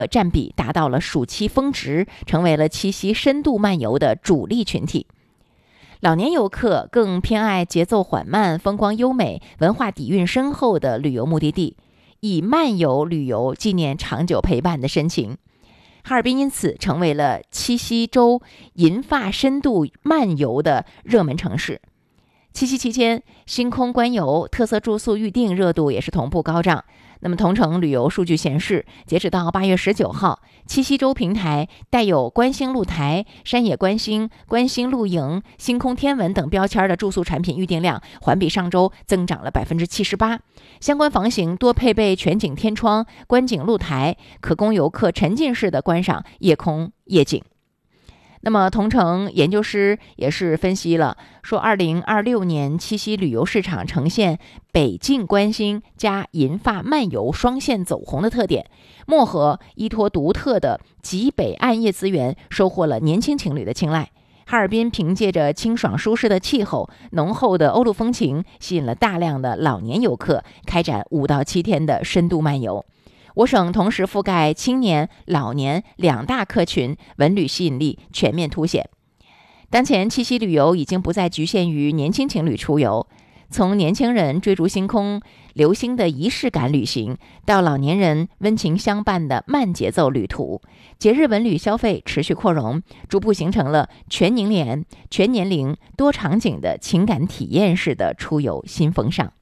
占比达到了暑期峰值，成为了七夕深度漫游的主力群体。老年游客更偏爱节奏缓慢、风光优美、文化底蕴深厚的旅游目的地，以漫游旅游纪念长久陪伴的深情。哈尔滨因此成为了七夕周银发深度漫游的热门城市。七夕期间，星空观游、特色住宿预订热度也是同步高涨。那么同程旅游数据显示，截止到8月19号，七夕周平台带有观星露台、山野观星、观星露营、星空天文等标签的住宿产品预订量环比上周增长了78%。相关房型多配备全景天窗、观景露台，可供游客沉浸式的观赏夜空夜景。那么同程研究师也是分析了，说2026年七夕旅游市场呈现北境观星加银发漫游双线走红的特点。漠河依托独特的极北暗夜资源，收获了年轻情侣的青睐。哈尔滨凭借着清爽舒适的气候、浓厚的欧陆风情，吸引了大量的老年游客，开展5到7天的深度漫游。我省同时覆盖青年、老年2大客群，文旅吸引力全面凸显。当前七夕旅游已经不再局限于年轻情侣出游，从年轻人追逐星空、流星的仪式感旅行，到老年人温情相伴的慢节奏旅途，节日文旅消费持续扩容，逐步形成了全年龄、多场景的情感体验式的出游新风尚。